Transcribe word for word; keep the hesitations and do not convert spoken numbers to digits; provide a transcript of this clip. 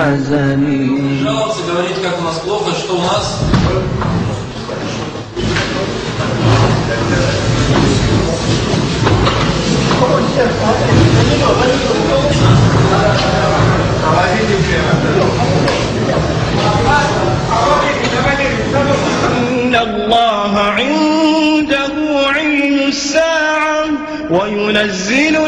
الحزن. Жаловаться, говорить, как у нас плохо, что у нас. إن الله عنده علم الساعة وينزل